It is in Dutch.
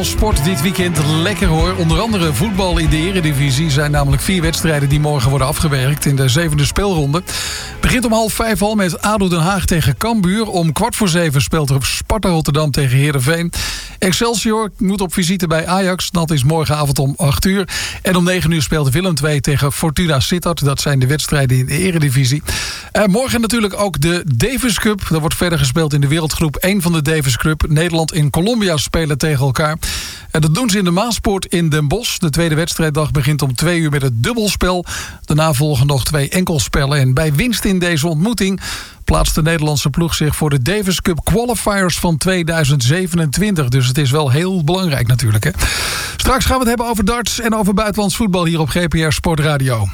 veel sport dit weekend. Lekker hoor. Onder andere voetbal in de Eredivisie. Zijn namelijk 4 wedstrijden die morgen worden afgewerkt in de 7e speelronde. Begint om 6:30 al met ADO Den Haag tegen Cambuur. Om 6:15 speelt er Sparta Rotterdam tegen Heerenveen. Excelsior moet op visite bij Ajax. Dat is morgenavond om 8:00. En om 9:00 speelt Willem II tegen Fortuna Sittard. Dat zijn de wedstrijden in de Eredivisie. Morgen natuurlijk ook de Davis Cup. Dat wordt verder gespeeld in de wereldgroep 1 van de Davis Cup. Nederland en Colombia spelen tegen elkaar. En dat doen ze in de Maaspoort in Den Bosch. De tweede wedstrijddag begint om 2:00 met het dubbelspel. Daarna volgen nog 2 enkelspellen. En bij winst in deze ontmoeting plaatst de Nederlandse ploeg zich voor de Davis Cup Qualifiers van 2027. Dus het is wel heel belangrijk natuurlijk, hè? Straks gaan we het hebben over darts en over buitenlands voetbal hier op GPR Sportradio.